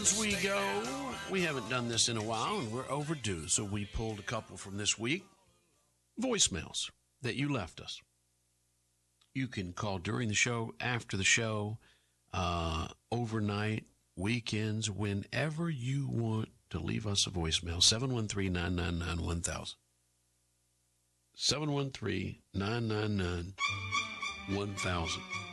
as we go. We haven't done this in a while, and we're overdue, so we pulled a couple from this week. Voicemails that you left us. You can call during the show, after the show, overnight, weekends, whenever you want to leave us a voicemail. 713-999-1000. 713-999-1000.